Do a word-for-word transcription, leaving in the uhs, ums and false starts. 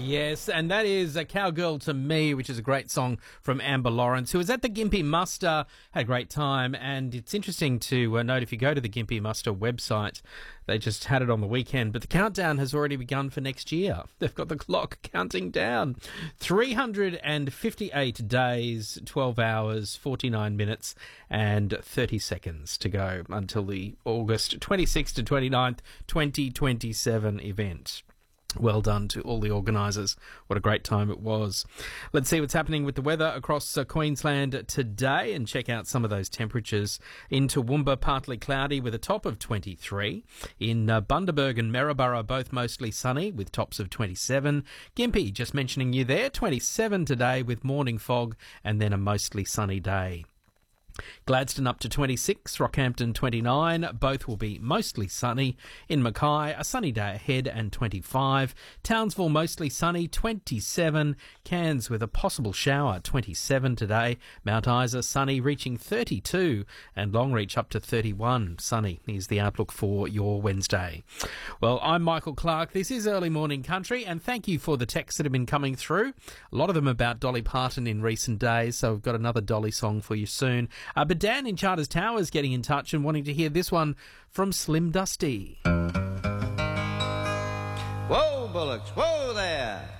Yes, and that is a Cowgirl to Me, which is a great song from Amber Lawrence, who was at the Gympie Muster, had a great time. And it's interesting to uh, note, if you go to the Gympie Muster website, they just had it on the weekend, but the countdown has already begun for next year. They've got the clock counting down. three hundred fifty-eight days, twelve hours, forty-nine minutes and thirty seconds to go until the August twenty-sixth to twenty-ninth, twenty twenty-seven event. Well done to all the organisers. What a great time it was. Let's see what's happening with the weather across uh, Queensland today and check out some of those temperatures. In Toowoomba, partly cloudy with a top of twenty-three. In uh, Bundaberg and Maryborough, both mostly sunny with tops of twenty-seven. Gympie, just mentioning you there, twenty-seven today with morning fog and then a mostly sunny day. Gladstone up to twenty-six, Rockhampton twenty-nine, both will be mostly sunny. In Mackay, a sunny day ahead and twenty-five. Townsville mostly sunny, twenty-seven. Cairns with a possible shower, twenty-seven today. Mount Isa sunny, reaching thirty-two. And Longreach up to thirty-one. Sunny is the outlook for your Wednesday. Well, I'm Michael Clark. This is Early Morning Country, and thank you for the texts that have been coming through. A lot of them about Dolly Parton in recent days, so we've got another Dolly song for you soon. Uh, but Dan in Charters Towers getting in touch and wanting to hear this one from Slim Dusty. Whoa, bullocks, whoa there!